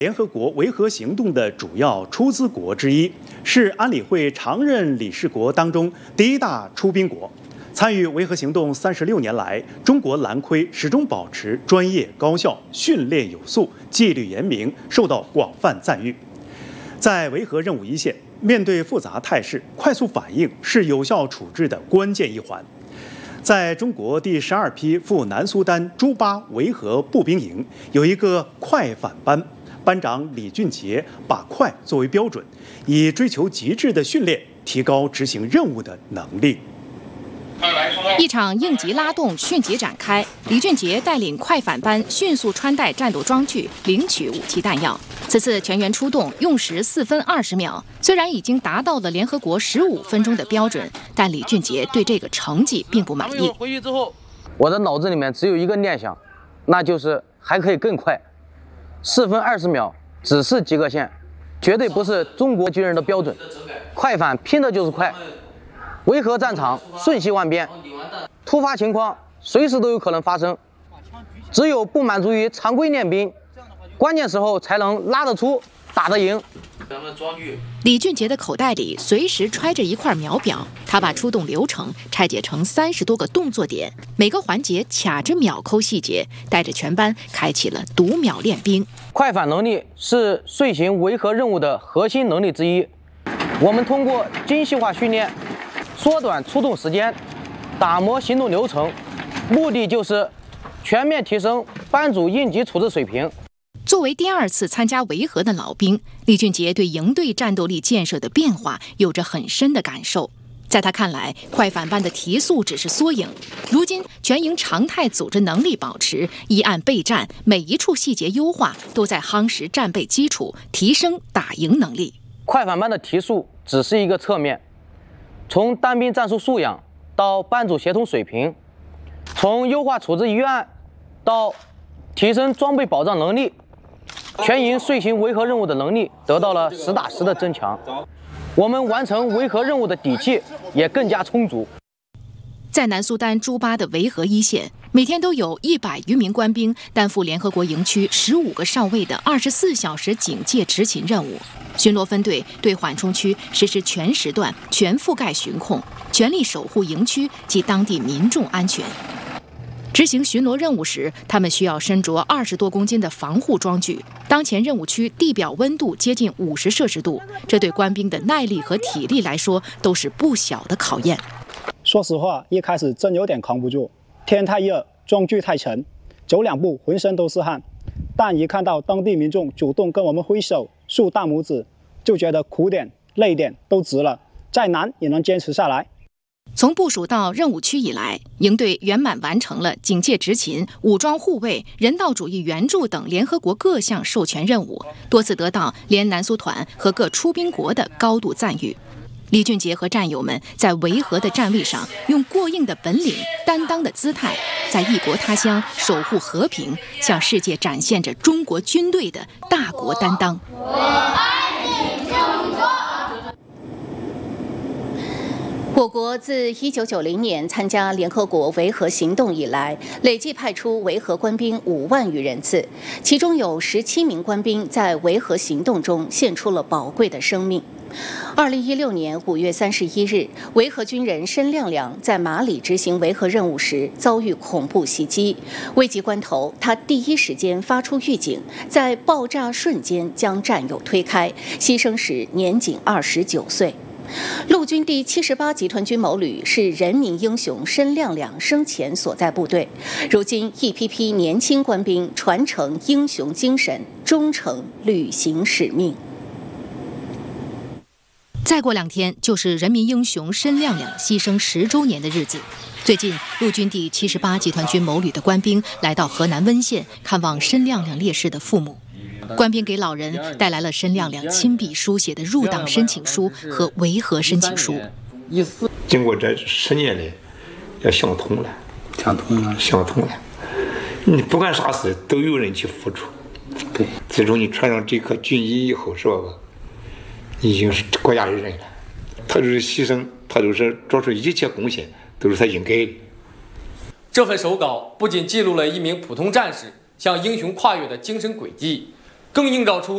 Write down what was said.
联合国维和行动的主要出资国之一，是安理会常任理事国当中第一大出兵国。参与维和行动36年来，中国蓝盔始终保持专业高效、训练有素、纪律严明，受到广泛赞誉。在维和任务一线，面对复杂态势，快速反应是有效处置的关键一环。在中国第12批赴南苏丹朱巴维和步兵营，有一个快反班。班长李俊杰把快作为标准，以追求极致的训练，提高执行任务的能力。 一场应急拉动迅即展开，李俊杰带领快反班迅速穿戴战斗装具，领取武器弹药。此次全员出动，用时4分20秒。虽然已经达到了联合国15分钟的标准，但李俊杰对这个成绩并不满意。 回去之后，我的脑子里面只有一个念想，那就是还可以更快。4分20秒只是及格线，绝对不是中国军人的标准。快反拼的就是快，维和战场瞬息万变，突发情况随时都有可能发生。只有不满足于常规练兵，关键时候才能拉得出、打得赢。 李俊杰的口袋里随时揣着一块秒表，他把出动流程拆解成30多个动作点，每个环节卡着秒抠细节，带着全班开启了读秒练兵。 快反能力是遂行维和任务的核心能力之一。我们通过精细化训练，缩短出动时间，打磨行动流程，目的就是全面提升班组应急处置水平。 作为第2次参加维和的老兵，李俊杰对营队战斗力建设的变化有着很深的感受。在他看来，快反班的提速只是缩影，如今全营常态组织能力保持，一案备战，每一处细节优化，都在夯实战备基础，提升打赢能力。 快反班的提速只是一个侧面，从单兵战术素养到班组协同水平，从优化处置预案到提升装备保障能力，全营遂行维和任务的能力得到了实打实的增强，我们完成维和任务的底气也更加充足。 在南苏丹朱巴的维和一线，每天都有100余名官兵担负联合国营区15个哨位的24小时警戒执勤任务。巡逻分队对缓冲区实施全时段、全覆盖巡控，全力守护营区及当地民众安全。执行巡逻任务时，他们需要身着20多公斤的防护装具。当前任务区地表温度接近50摄氏度，这对官兵的耐力和体力来说都是不小的考验。 说实话，一开始真有点扛不住，天太热，装具太沉，走2步浑身都是汗。但一看到当地民众主动跟我们挥手、竖大拇指，就觉得苦点、累点都值了，再难也能坚持下来。 从部署到任务区以来，营队圆满完成了警戒执勤、武装护卫、人道主义援助等联合国各项授权任务，多次得到联南苏团和各出兵国的高度赞誉。李俊杰和战友们在维和的站位上，用过硬的本领、担当的姿态，在异国他乡守护和平，向世界展现着中国军队的大国担当。 我爱你，中国。我国自1990年参加联合国维和行动以来，累计派出维和官兵5万余人次，其中有17名官兵在维和行动中献出了宝贵的生命。2016年5月31日，维和军人申亮亮在马里执行维和任务时遭遇恐怖袭击，危急关头，他第一时间发出预警，在爆炸瞬间将战友推开，牺牲时年仅29岁。陆军第78集团军某旅是人民英雄申亮亮生前所在部队，如今一批批年轻官兵传承英雄精神，忠诚履行使命。 再过2天就是人民英雄申亮亮牺牲10周年的日子。最近，陆军第78集团军某旅的官兵来到河南温县看望申亮亮烈士的父母。官兵给老人带来了申亮亮亲笔书写的入党申请书和维和申请书。 经过这10年来，要想通了，想通了。你不管啥事都有人去付出。对，自从你穿上这颗军衣以后，是吧？你已经是国家的人了。他就是牺牲，他都是做出一切贡献，都是他应该的。 这份手稿不仅记录了一名普通战士向英雄跨越的精神轨迹，更映照出